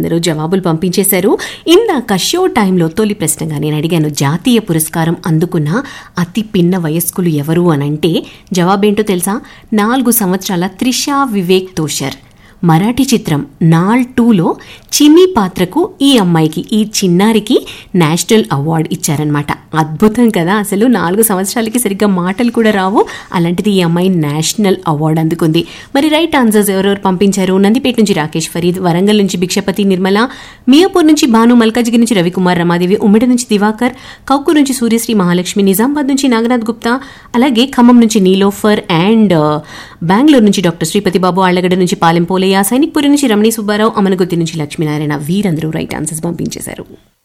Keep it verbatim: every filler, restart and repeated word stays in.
అందరూ జవాబులు పంపించేశారు. ఇందాక షో టైంలో తొలి ప్రశ్నగా నేను అడిగాను, జాతీయ పురస్కారం అందుకున్న అతి పిన్న వయస్కులు ఎవరు అనంటే జవాబేంటో తెలుసా? నాలుగు సంవత్సరాల త్రిషా వివేక్ తోషర్. మరాఠీ చిత్రం నాల్ టూలో చిన్ని పాత్రకు ఈ అమ్మాయికి, ఈ చిన్నారికి నేషనల్ అవార్డు ఇచ్చారనమాట. అద్భుతం కదా అసలు. నాలుగు సంవత్సరాలకి సరిగ్గా మాటలు కూడా రావు, అలాంటిది ఈ అమ్మాయి నేషనల్ అవార్డు అందుకుంది. మరి రైట్ ఆన్సర్స్ ఎవరెవరు పంపించారు? నందిపేట నుంచి రాకేష్ ఫరీద్, వరంగల్ నుంచి భిక్షపతి నిర్మల, మియాపూర్ నుంచి భాను, మల్కాజిగిరి నుంచి రవికుమార్ రమాదేవి, ఉమ్మిడి నుంచి దివాకర్, కౌకు నుంచి సూర్యశ్రీ మహాలక్ష్మి, నిజామాబాద్ నుంచి నాగనాథ్ గుప్తా, అలాగే ఖమ్మం నుంచి నీలోఫర్ అండ్ బెంగళూరు నుంచి డాక్టర్ శ్రీపతి బాబు, ఆళ్లగడ్డ నుంచి పాలెం పోలయ్య, సైనిక్పురి నుంచి రమణి సుబ్బారావు, అమనగుత్తి నుంచి లక్ష్మీనారాయణ, వీరందరూ రైట్ ఆన్సర్స్ పంపించేశారు.